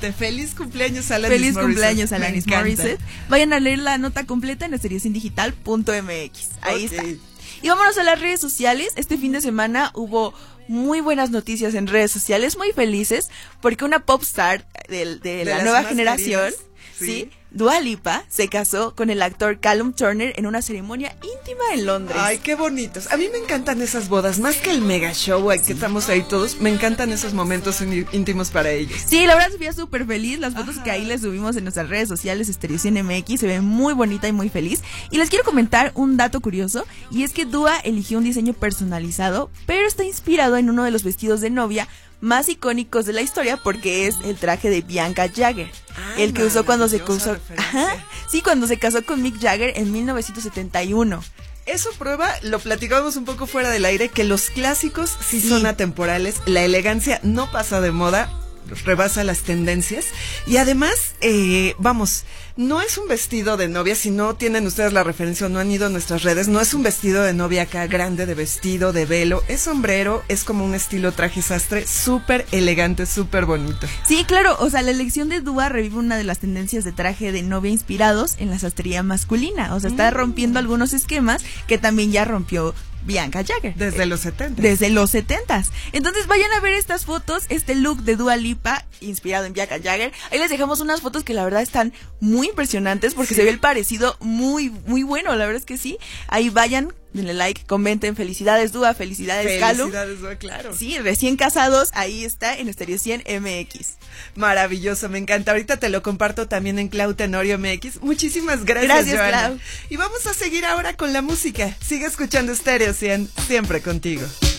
Totalmente. Feliz cumpleaños, Alanis Feliz Morissette. cumpleaños, Alanis Morissette. Vayan a leer la nota completa en estereociendigital.mx. Ahí está. Y vámonos a las redes sociales. Este fin de semana hubo muy buenas noticias en redes sociales, muy felices, porque una popstar de la nueva generación, ¿sí? Dua Lipa se casó con el actor Callum Turner en una ceremonia íntima en Londres. Ay, qué bonitos. A mí me encantan esas bodas, más que el mega show que estamos ahí todos, me encantan esos momentos íntimos para ellos. Sí, la verdad Sofía súper feliz. Las fotos que ahí les subimos en nuestras redes sociales, Estereocien MX, se ve muy bonita y muy feliz. Y les quiero comentar un dato curioso, y es que Dua eligió un diseño personalizado, pero está inspirado en uno de los vestidos de novia más icónicos de la historia, porque es el traje de Bianca Jagger, el que usó cuando se casó, cuando se casó con Mick Jagger en 1971. Eso prueba, lo platicábamos un poco fuera del aire, que los clásicos sí son atemporales, la elegancia no pasa de moda, rebasa las tendencias, y además, no es un vestido de novia, si no tienen ustedes la referencia o no han ido a nuestras redes, no es un vestido de novia acá grande, de vestido, de velo, es sombrero, es como un estilo traje sastre, súper elegante, súper bonito. Sí, claro, o sea, la elección de Dua revive una de las tendencias de traje de novia inspirados en la sastrería masculina, o sea, está rompiendo algunos esquemas que también ya rompió Bianca Jagger. Desde los 70. Desde los 70s. Entonces vayan a ver estas fotos, este look de Dua Lipa, inspirado en Bianca Jagger. Ahí les dejamos unas fotos que la verdad están muy impresionantes, porque se ve el parecido muy, muy bueno, la verdad es que sí. Ahí vayan, denle like, comenten, felicidades Dua, felicidades Callum. Felicidades Dua, claro. Sí, recién casados, ahí está en Estereocien MX. Maravilloso, me encanta. Ahorita te lo comparto también en Clau Tenorio MX. Muchísimas gracias, Joana. Clau. Y vamos a seguir ahora con la música. Sigue escuchando Estereocien, siempre contigo.